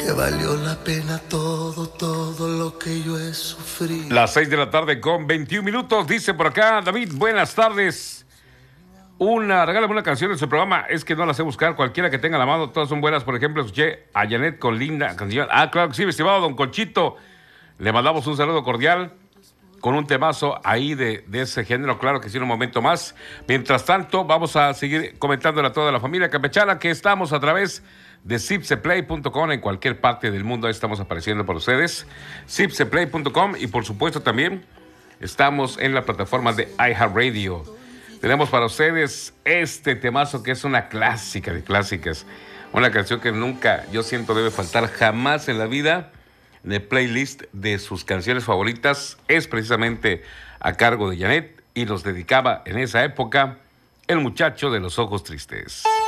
que valió la pena todo lo que yo he sufrido. Las 6 de la tarde con 21 minutos, dice por acá David, buenas tardes. Regálame una canción en su programa, es que no la sé buscar, cualquiera que tenga la mano, todas son buenas. Por ejemplo, escuché a Janet con linda canción. Claro que sí, mi estimado don Conchito, le mandamos un saludo cordial con un temazo ahí de ese género, claro que sí, en un momento más. Mientras tanto, vamos a seguir comentándole a toda la familia campechana que estamos a través de zipseplay.com en cualquier parte del mundo. Ahí estamos apareciendo por ustedes, zipseplay.com, y por supuesto también estamos en la plataforma de iHeartRadio. Tenemos para ustedes este temazo que es una clásica de clásicas, una canción que nunca, yo siento, debe faltar jamás en la vida en el playlist de sus canciones favoritas. Es precisamente a cargo de Janet y nos dedicaba en esa época el muchacho de los ojos tristes.